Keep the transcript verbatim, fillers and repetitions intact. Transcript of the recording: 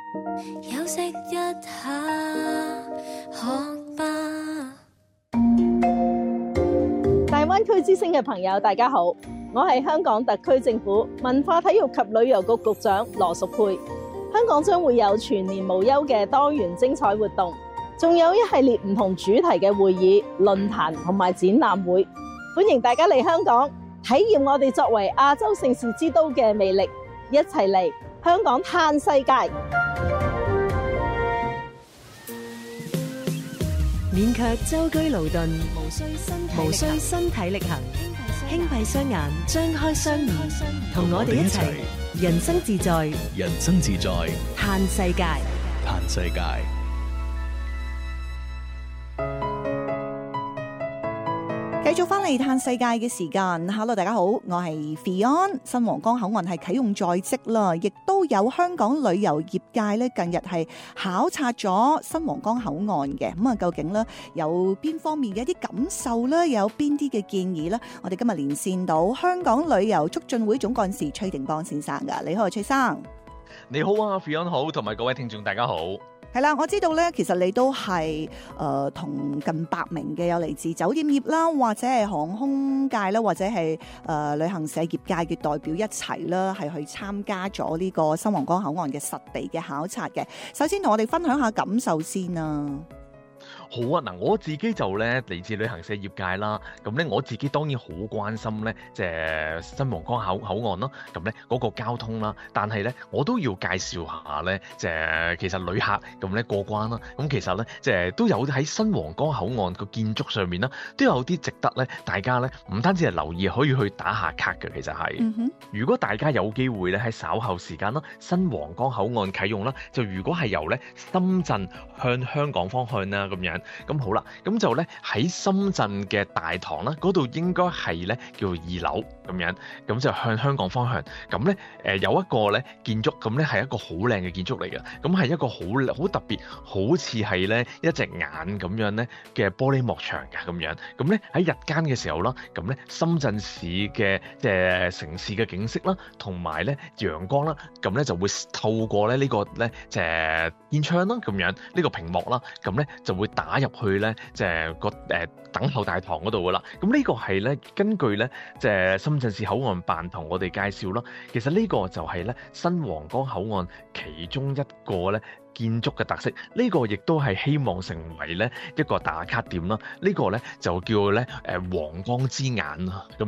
休息一下，學吧。 大灣區之星嘅朋友，大家好，我係香港特區政府文化體育及旅遊局局長羅淑佩。香港將會有全年無休嘅多元精彩活動，仲有一系列唔同主題嘅會議、論壇同埋展覽會，歡迎大家嚟香港體驗我哋作為亞洲盛事之都嘅魅力，一齊嚟香港嘆世界。 免卻舟車勞頓，無需身體無需身體力行，輕閉雙眼，張開雙耳，同我哋一齊人生自在， 人生自在， 嘆世界， 嘆世界。 繼續翻嚟嘆世界嘅時間 ，Hello 大家好，我係 Fion。新皇崗口岸係啟用在即啦，亦都有香港旅遊業界咧近日係考察咗新皇崗口岸嘅。咁啊，究竟咧有邊方面嘅一啲感受咧，有邊啲嘅建議咧？我哋今日連線到香港旅遊促進會總幹事崔定邦先生噶，你好，崔生。 你好啊 ，Fion 好，同埋各位聽眾大家好。 係啦，我知道咧，其實你都係誒同近百名嘅有嚟自酒店業啦，或者係航空界啦，或者係誒、呃、旅行社業界嘅代表一齊啦，係去參加咗呢個新皇崗口岸嘅實地嘅考察嘅。首先同我哋分享下感受先啊。 好啊，嗱，我自己就咧嚟自旅行社業界啦，咁咧我自己當然好關心咧，即係新皇崗口口岸啦，咁咧嗰個交通啦，但係咧我都要介紹下咧，即係其實旅客咁咧過關啦，咁其實咧即係都有喺新皇崗口岸個建築上面啦，都有啲值得咧大家咧唔單止係留意，可以去打下卡嘅，其實係。嗯哼。如果大家有機會咧喺稍後時間啦，新皇崗口岸啟用啦，就如果係由咧深圳向香港方向啦咁樣。咁好啦，咁就咧喺深圳嘅大堂啦，嗰度應該係咧叫做二樓咁樣，咁就向香港方向。咁咧誒有一個咧建築，咁咧係一個好靚嘅建築嚟嘅，咁係一個好好特別，好似係咧一隻眼咁樣咧嘅玻璃幕牆嘅咁樣。咁咧喺日間嘅時候啦，咁咧深圳市嘅即係城市嘅景色啦，同埋咧陽光啦，咁咧就會透過咧呢個咧即係天窗啦咁樣，呢個屏幕啦，咁咧就會打入去咧，即係個誒等候大堂嗰度噶啦。咁呢個係咧根據咧，即係深圳市口岸辦同我哋介紹啦。其實呢個就係咧新皇崗口岸其中一個咧建築嘅特色。呢個亦都係希望成為咧一個打卡點啦。呢個咧就叫咧誒皇崗之眼啦咁